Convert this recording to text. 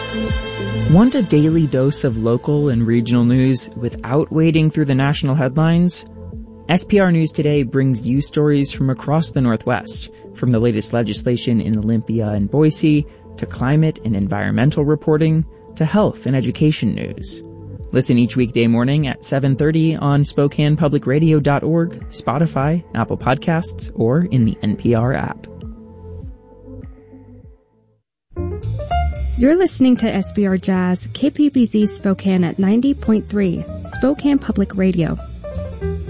Want a daily dose of local and regional news without wading through the national headlines? SPR News Today brings you stories from across the Northwest, from the latest legislation in Olympia and Boise, to climate and environmental reporting, to health and education news. Listen each weekday morning at 7:30 on SpokanePublicRadio.org, Spotify, Apple Podcasts, or in the NPR app. You're listening to SBR Jazz, KPBZ Spokane at 90.3, Spokane Public Radio.